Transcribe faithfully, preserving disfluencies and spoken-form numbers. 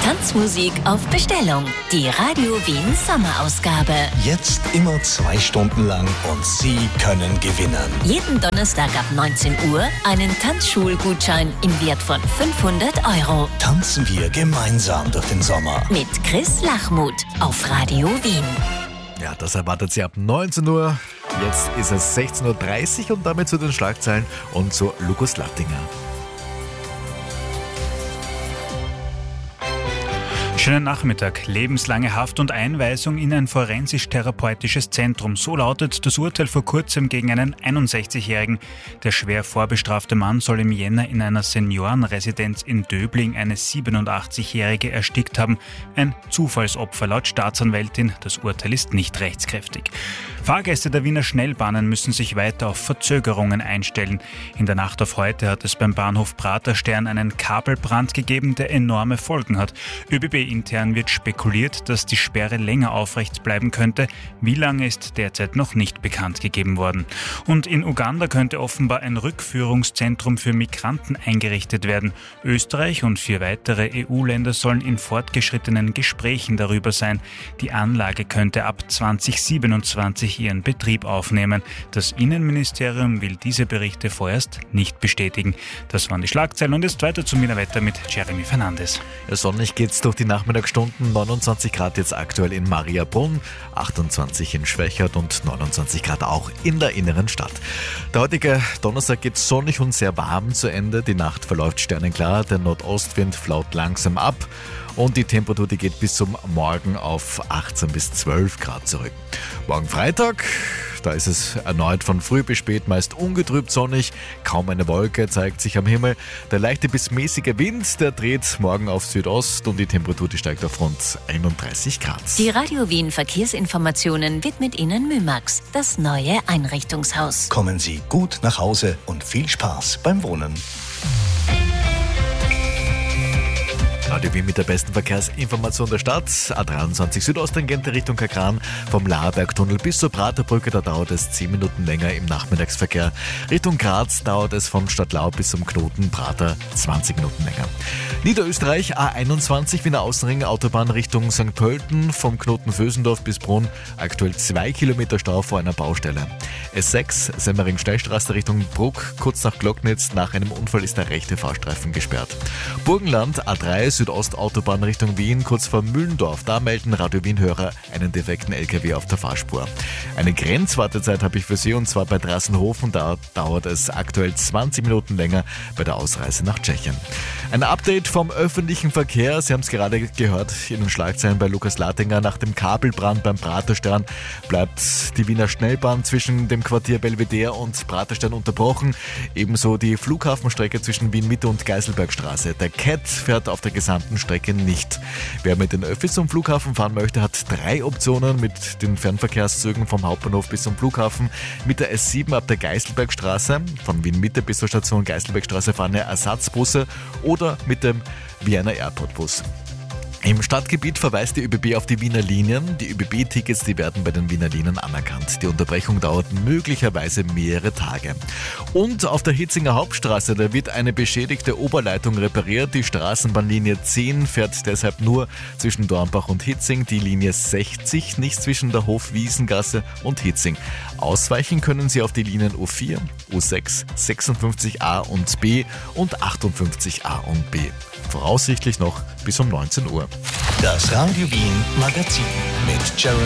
Tanzmusik auf Bestellung. Die Radio Wien Sommerausgabe. Jetzt immer zwei Stunden lang und Sie können gewinnen. Jeden Donnerstag ab neunzehn Uhr einen Tanzschulgutschein im Wert von fünfhundert Euro. Tanzen wir gemeinsam durch den Sommer. Mit Chris Lachmuth auf Radio Wien. Ja, das erwartet Sie ab neunzehn Uhr. Jetzt ist es sechzehn Uhr dreißig und damit zu den Schlagzeilen und zu Lukas Lattinger. Schönen Nachmittag. Lebenslange Haft und Einweisung in ein forensisch-therapeutisches Zentrum. So lautet das Urteil vor kurzem gegen einen einundsechzigjährigen. Der schwer vorbestrafte Mann soll im Jänner in einer Seniorenresidenz in Döbling eine siebenundachtzigjährige erstickt haben. Ein Zufallsopfer laut Staatsanwältin. Das Urteil ist nicht rechtskräftig. Fahrgäste der Wiener Schnellbahnen müssen sich weiter auf Verzögerungen einstellen. In der Nacht auf heute hat es beim Bahnhof Praterstern einen Kabelbrand gegeben, der enorme Folgen hat. ÖBB-intern wird spekuliert, dass die Sperre länger aufrecht bleiben könnte. Wie lange ist derzeit noch nicht bekannt gegeben worden. Und in Uganda könnte offenbar ein Rückführungszentrum für Migranten eingerichtet werden. Österreich und vier weitere E U-Länder sollen in fortgeschrittenen Gesprächen darüber sein. Die Anlage könnte ab zweitausendsiebenundzwanzig ihren Betrieb aufnehmen. Das Innenministerium will diese Berichte vorerst nicht bestätigen. Das waren die Schlagzeilen und jetzt weiter zum Wiener Wetter mit Jeremy Fernandes. Ja, sonnig geht's durch die Nachmittagsstunden. neunundzwanzig Grad jetzt aktuell in Mariabrunn, achtundzwanzig in Schwächert und neunundzwanzig Grad auch in der inneren Stadt. Der heutige Donnerstag geht sonnig und sehr warm zu Ende. Die Nacht verläuft sternenklar, der Nordostwind flaut langsam ab. Und die Temperatur, die geht bis zum Morgen auf achtzehn bis zwölf Grad zurück. Morgen Freitag, da ist es erneut von früh bis spät meist ungetrübt sonnig. Kaum eine Wolke zeigt sich am Himmel. Der leichte bis mäßige Wind, der dreht morgen auf Südost und die Temperatur, die steigt auf rund einunddreißig Grad. Die Radio Wien Verkehrsinformationen widmet Ihnen Mymax, das neue Einrichtungshaus. Kommen Sie gut nach Hause und viel Spaß beim Wohnen. Radio Wien mit der besten Verkehrsinformation der Stadt. A dreiundzwanzig Südosttangente Richtung Kakran. Vom Lahrbergtunnel bis zur Praterbrücke, da dauert es zehn Minuten länger im Nachmittagsverkehr. Richtung Graz dauert es von Stadtlau bis zum Knoten Prater zwanzig Minuten länger. Niederösterreich A einundzwanzig Wiener Außenring Autobahn Richtung Sankt Pölten. Vom Knoten Vösendorf bis Brunn aktuell zwei Kilometer Stau vor einer Baustelle. S sechs Semmering-Steilstraße Richtung Bruck. Kurz nach Glocknitz. Nach einem Unfall ist der rechte Fahrstreifen gesperrt. Burgenland A drei Südostautobahn Richtung Wien, kurz vor Mühlendorf. Da melden Radio Wien-Hörer einen defekten L K W auf der Fahrspur. Eine Grenzwartezeit habe ich für Sie und zwar bei Drassenhofen. Da dauert es aktuell zwanzig Minuten länger bei der Ausreise nach Tschechien. Ein Update vom öffentlichen Verkehr. Sie haben es gerade gehört in den Schlagzeilen bei Lukas Lattinger. Nach dem Kabelbrand beim Praterstern bleibt die Wiener Schnellbahn zwischen dem Quartier Belvedere und Praterstern unterbrochen. Ebenso die Flughafenstrecke zwischen Wien-Mitte und Geiselbergstraße. Der C A T fährt auf der gesamten Strecke nicht. Wer mit den Öffis zum Flughafen fahren möchte, hat drei Optionen mit den Fernverkehrszügen vom Hauptbahnhof bis zum Flughafen. Mit der S sieben ab der Geiselbergstraße, von Wien Mitte bis zur Station Geiselbergstraße fahren Ersatzbusse oder mit dem Vienna Airport Bus. Im Stadtgebiet verweist die ÖBB auf die Wiener Linien. Die ÖBB-Tickets, die werden bei den Wiener Linien anerkannt. Die Unterbrechung dauert möglicherweise mehrere Tage. Und auf der Hitzinger Hauptstraße, da wird eine beschädigte Oberleitung repariert. Die Straßenbahnlinie zehn fährt deshalb nur zwischen Dornbach und Hitzing. Die Linie sechzig nicht zwischen der Hofwiesengasse und Hitzing. Ausweichen können Sie auf die Linien U vier, U sechs, sechsundfünfzig a und B und achtundfünfzig a und B. Voraussichtlich noch bis um neunzehn Uhr. Das Radio Wien Magazin mit Jeremy